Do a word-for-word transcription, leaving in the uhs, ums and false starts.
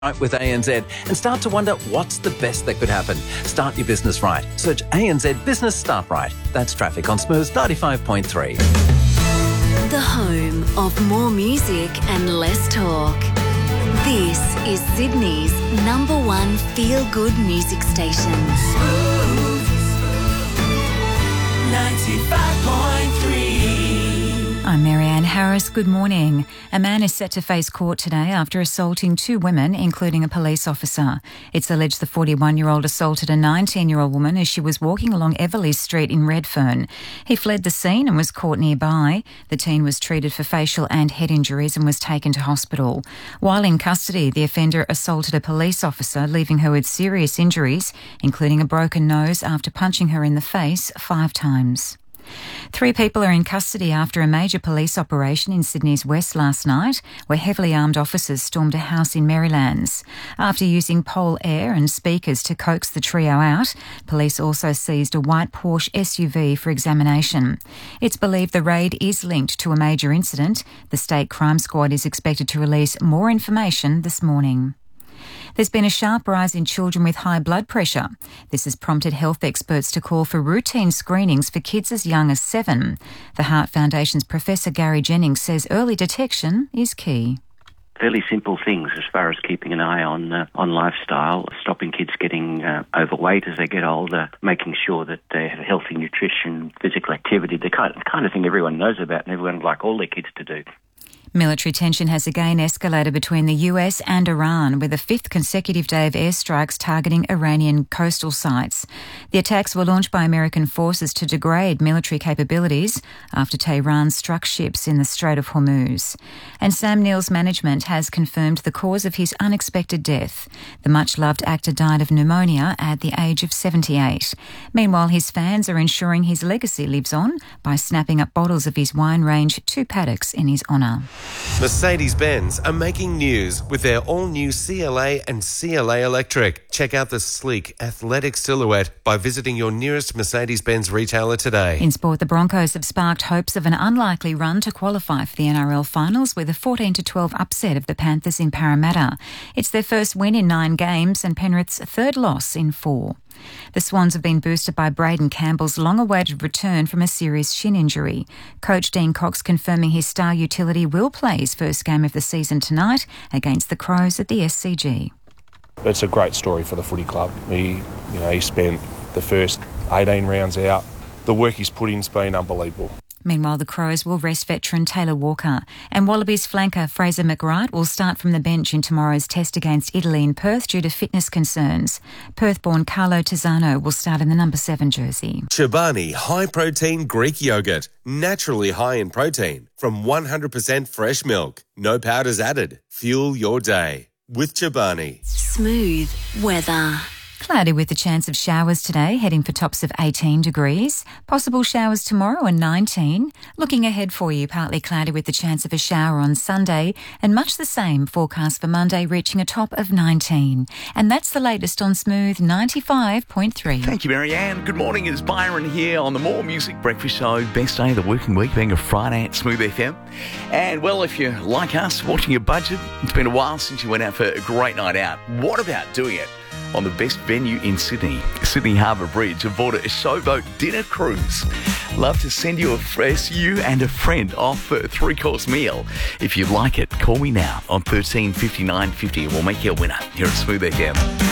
Right with A N Z and start to wonder what's the best that could happen. Start your business right. Search A N Z Business Start Right. That's Traffic on Smooth ninety-five point three. The home of more music and less talk. This is Sydney's number one feel-good music station. Smooth ninety-five point three. I'm Marianne Harris. Good morning. A man is set to face court today after assaulting two women, including a police officer. It's alleged the forty-one-year-old assaulted a nineteen-year-old woman as she was walking along Everleigh Street in Redfern. He fled the scene and was caught nearby. The teen was treated for facial and head injuries and was taken to hospital. While in custody, the offender assaulted a police officer, leaving her with serious injuries, including a broken nose after punching her in the face five times. Three people are in custody after a major police operation in Sydney's West last night, where heavily armed officers stormed a house in Merrylands. After using pole air and speakers to coax the trio out, police also seized a white Porsche S U V for examination. It's believed the raid is linked to a major incident. The State Crime Squad is expected to release more information this morning. There's been a sharp rise in children with high blood pressure. This has prompted health experts to call for routine screenings for kids as young as seven. The Heart Foundation's Professor Gary Jennings says early detection is key. Fairly simple things as far as keeping an eye on uh, on lifestyle, stopping kids getting uh, overweight as they get older, making sure that they have healthy nutrition, physical activity, the kind, the kind of thing everyone knows about and everyone would like all their kids to do. Military tension has again escalated between the U S and Iran, with a fifth consecutive day of airstrikes targeting Iranian coastal sites. The attacks were launched by American forces to degrade military capabilities after Tehran struck ships in the Strait of Hormuz. And Sam Neill's management has confirmed the cause of his unexpected death. The much-loved actor died of pneumonia at the age of seventy-eight. Meanwhile, his fans are ensuring his legacy lives on by snapping up bottles of his wine range to paddocks in his honour. Mercedes-Benz are making news with their all-new C L A and C L A Electric. Check out the sleek, athletic silhouette by visiting your nearest Mercedes-Benz retailer today. In sport, the Broncos have sparked hopes of an unlikely run to qualify for the N R L finals with a fourteen to twelve upset of the Panthers in Parramatta. It's their first win in nine games and Penrith's third loss in four. The Swans have been boosted by Braden Campbell's long-awaited return from a serious shin injury. Coach Dean Cox confirming his star utility will play his first game of the season tonight against the Crows at the S C G. It's a great story for the footy club. He, you know, he spent the first eighteen rounds out. The work he's put in's been unbelievable. Meanwhile, the Crows will rest veteran Taylor Walker, and Wallabies flanker Fraser McWright will start from the bench in tomorrow's test against Italy in Perth due to fitness concerns. Perth-born Carlo Tizzano will start in the number seven jersey. Chobani high-protein Greek yogurt, naturally high in protein, from one hundred percent fresh milk. No powders added. Fuel your day with Chobani. Smooth weather. Cloudy with a chance of showers today, heading for tops of eighteen degrees. Possible showers tomorrow and nineteen. Looking ahead for you, partly cloudy with the chance of a shower on Sunday, and much the same forecast for Monday, reaching a top of nineteen. And that's the latest on Smooth ninety-five point three. Thank you, Marianne. Good morning, it's Byron here on the More Music Breakfast Show. Best day of the working week being a Friday at Smooth F M. And, well, if you're like us, watching your budget, it's been a while since you went out for a great night out. What about doing it on the best venue in Sydney, Sydney Harbour Bridge, aboard a showboat dinner cruise? Love to send you a fresh, you and a friend off for a three-course meal. If you'd like it, call me now on thirteen fifty-nine fifty and we'll make you a winner here at Smooth F M.